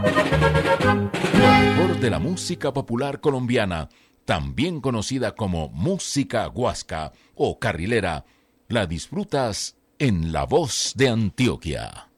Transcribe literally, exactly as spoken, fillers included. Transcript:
Por de la música popular colombiana, también conocida como música guasca o carrilera, la disfrutas en La Voz de Antioquia.